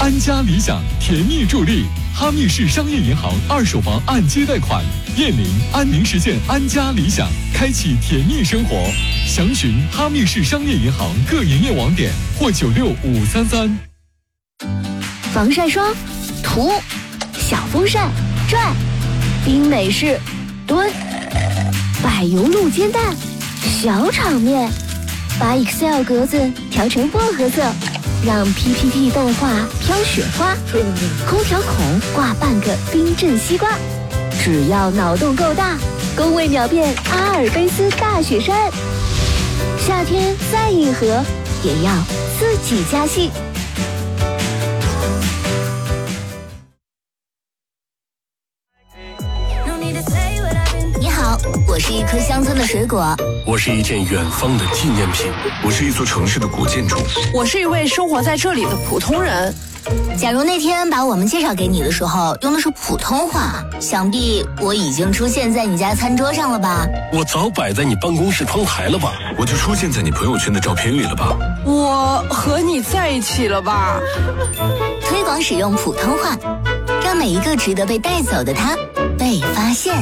安家理想甜蜜助力，哈密市商业银行二手房按揭贷款，燕邻安宁实现安家理想，开启甜蜜生活。详询哈密市商业银行各营业网点或96533。 防晒霜涂，小风扇转，冰美式蹲，柏油路煎蛋小场面，把 Excel 格子调成薄荷色，让 PPT 动画飘雪花，空调孔挂半个冰镇西瓜，只要脑洞够大，工位秒变阿尔卑斯大雪山。夏天再硬核，也要自己加戏。你好，我是一颗乡村的水果。 我是一件远方的纪念品。我是一座城市的古建筑。 我是一位生活在这里的普通人。 假如那天把我们介绍给你的时候用的是普通话，想必我已经出现在你家餐桌上了吧？ 我早摆在你办公室窗台了吧？我就出现在你朋友圈的照片里了吧？ 我和你在一起了吧？ 推广使用普通话，让每一个值得被带走的他被发现。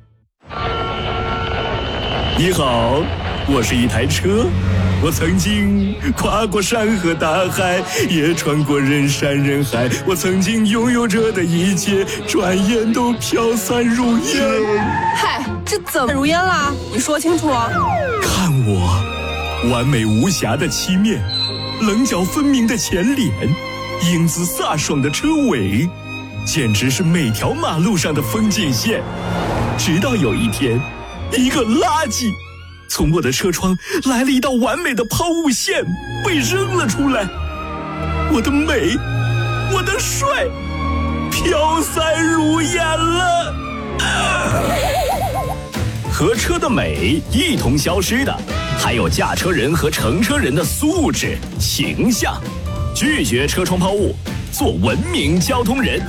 你好，我是一台车，我曾经跨过山河大海，也穿过人山人海，我曾经拥有着的一切，转眼都飘散如烟。 嗨，这怎么如烟啦？你说清楚。 看我，完美无瑕的漆面，棱角分明的前脸，英姿飒爽的车尾，简直是每条马路上的风景线。直到有一天，一个垃圾从我的车窗来了一道完美的抛物线，被扔了出来。我的美，我的帅，飘散如烟了。和车的美一同消失的，还有驾车人和乘车人的素质、形象。拒绝车窗抛物，做文明交通人。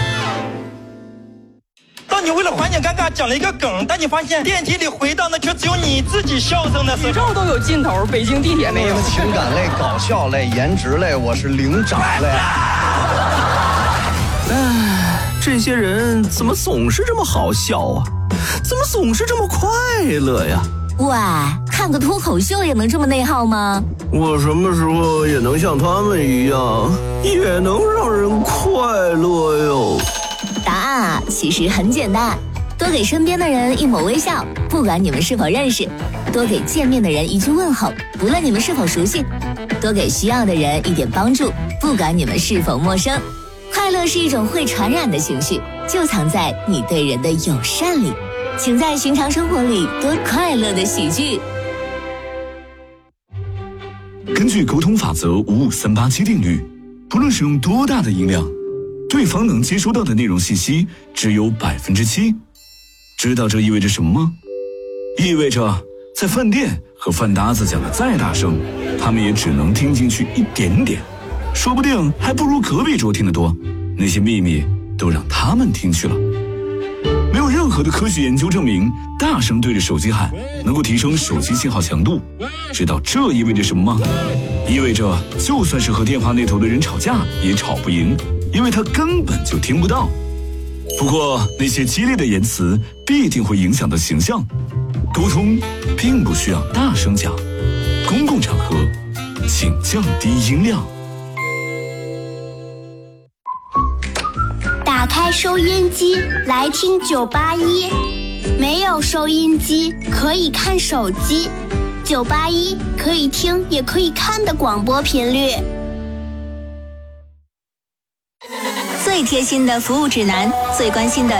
当你为了缓解尴尬讲了一个梗，但你发现电梯里回荡的却只有你自己笑声的时候， 宇宙都有尽头，北京地铁没有。 情感类、搞笑类、颜值类，我是零长类。 这些人怎么总是这么好笑啊？怎么总是这么快乐呀？ 喂，看个脱口秀也能这么内耗吗？ 我什么时候也能像他们一样，也能让人快乐哟？ 答案啊，其实很简单，多给身边的人一抹微笑，不管你们是否认识；多给见面的人一句问候，不论你们是否熟悉；多给需要的人一点帮助，不管你们是否陌生。快乐是一种会传染的情绪，就藏在你对人的友善里。请在寻常生活里多快乐的喜剧。 根据沟通法则55387定律，不论使用多大的音量，对方能接收到的内容信息只有7%。知道这意味着什么吗？意味着在饭店和饭搭子讲的再大声，他们也只能听进去一点点，说不定还不如隔壁桌听得多。那些秘密都让他们听去了。没有任何的科学研究证明大声对着手机喊能够提升手机信号强度。知道这意味着什么吗？意味着就算是和电话那头的人吵架也吵不赢，因为他根本就听不到。不过那些激烈的言辞必定会影响到形象。沟通并不需要大声讲，公共场合请降低音量。 打开收音机来听981，没有收音机可以看手机，981可以听也可以看的广播频率。 最贴心的服务指南，最关心的